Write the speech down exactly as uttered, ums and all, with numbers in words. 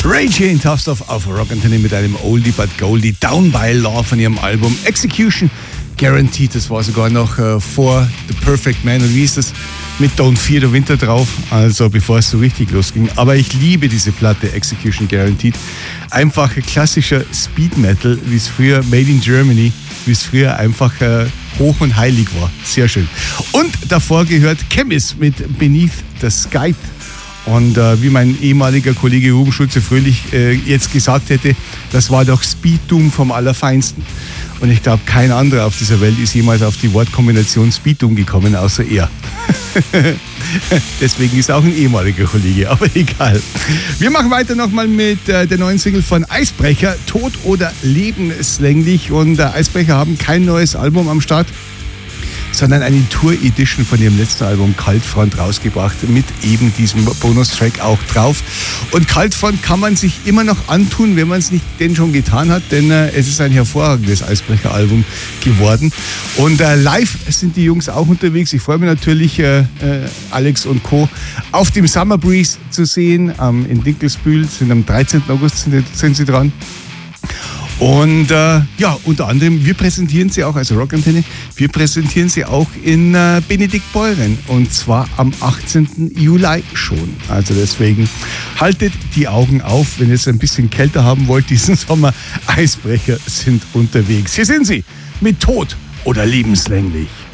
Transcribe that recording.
Ray Jane Tough auf Rockantenne mit einem Oldie but Goldie, Down by Law von ihrem Album Execution Guaranteed. Das war sogar noch äh, vor The Perfect Man und wie ist das mit Don't Fear the Winter drauf, also bevor es so richtig losging. Aber ich liebe diese Platte Execution Guaranteed. Einfach ein klassischer Speed Metal, wie es früher Made in Germany, wie es früher einfach äh, hoch und heilig war. Sehr schön. Und davor gehört Chemist mit Beneath the Sky. Und äh, wie mein ehemaliger Kollege Ruben Schulze-Fröhlich äh, jetzt gesagt hätte, das war doch Speed-Doom vom Allerfeinsten. Und ich glaube, kein anderer auf dieser Welt ist jemals auf die Wortkombination Speed-Doom gekommen, außer er. Deswegen ist er auch ein ehemaliger Kollege, aber egal. Wir machen weiter nochmal mit äh, der neuen Single von Eisbrecher, Tod oder lebenslänglich. Und äh, Eisbrecher haben kein neues Album am Start, sondern eine Tour-Edition von ihrem letzten Album Kaltfront rausgebracht, mit eben diesem Bonustrack auch drauf. Und Kaltfront kann man sich immer noch antun, wenn man es nicht denn schon getan hat, denn äh, es ist ein hervorragendes Eisbrecher-Album geworden. Und äh, live sind die Jungs auch unterwegs. Ich freue mich natürlich, äh, äh, Alex und Co. auf dem Summer Breeze zu sehen. Ähm, in Dinkelsbühl sind am dreizehnten August sind, sind sie dran. Und äh, ja, unter anderem, wir präsentieren sie auch, also Rockantenne, wir präsentieren sie auch in äh, Benediktbeuren und zwar am achtzehnten Juli schon. Also deswegen haltet die Augen auf, wenn ihr es ein bisschen kälter haben wollt diesen Sommer. Eisbrecher sind unterwegs. Hier sind sie mit Tod oder lebenslänglich.